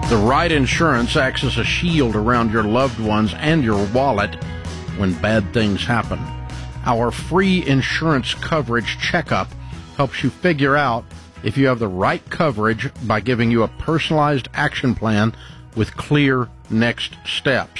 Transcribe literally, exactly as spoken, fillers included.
The right insurance acts as a shield around your loved ones and your wallet when bad things happen. Our free insurance coverage checkup helps you figure out if you have the right coverage by giving you a personalized action plan with clear next steps.